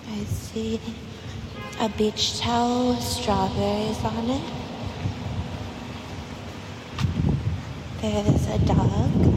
I see a beach towel with strawberries on it. There's a dog.